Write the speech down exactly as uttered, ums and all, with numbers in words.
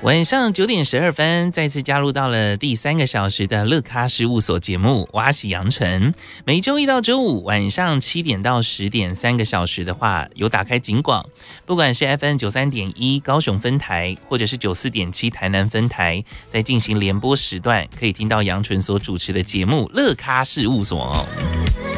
晚上九点十二分，再次加入到了第三个小时的乐咖事务所节目，我是杨纯。每周一到周五晚上七点到十点，三个小时的话，有打开警广，不管是 F M 九三点一高雄分台，或者是九四点七台南分台，在进行联播时段，可以听到杨纯所主持的节目乐咖事务所。